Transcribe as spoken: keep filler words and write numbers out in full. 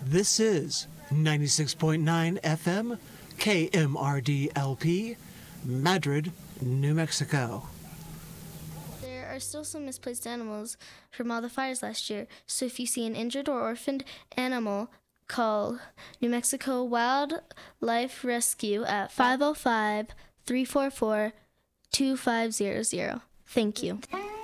This is ninety-six point nine F M, K M R D L P, Madrid, New Mexico. There are still some misplaced animals from all the fires last year, so if you see an injured or orphaned animal, call New Mexico Wildlife Rescue at five oh five, three four four, two five zero zero. Thank you.